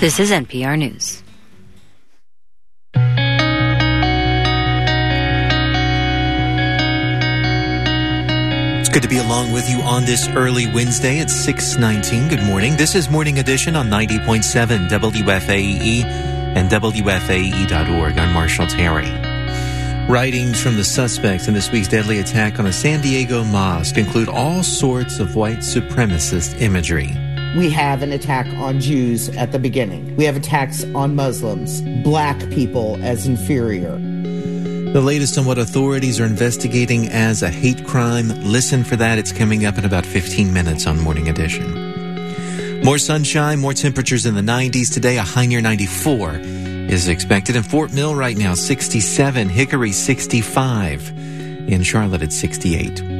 This is NPR News. It's good to be along with you on this early Wednesday at 6:19. Good morning. This is Morning Edition on 90.7 WFAE and WFAE.org. I'm Marshall Terry. Writings from the suspects in this week's deadly attack on a San Diego mosque include all sorts of white supremacist imagery. We have an attack on Jews at the beginning. We have attacks on Muslims, black people as inferior. The latest on what authorities are investigating as a hate crime. Listen for that. It's coming up in about 15 minutes on Morning Edition. More sunshine, more temperatures in the 90s. Today, a high near 94 is expected. In Fort Mill right now, 67. Hickory, 65. In Charlotte, it's 68.